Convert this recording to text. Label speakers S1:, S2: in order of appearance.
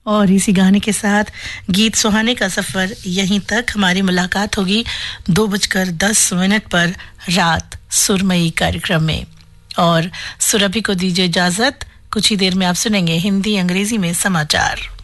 S1: और इसी गाने के साथ गीत सुहाने का सफर यहीं तक। हमारी मुलाकात होगी 2:10 पर रात सुरमई कार्यक्रम में। और सुरभि को दीजिए इजाजत। कुछ ही देर में आप सुनेंगे हिंदी अंग्रेजी में समाचार।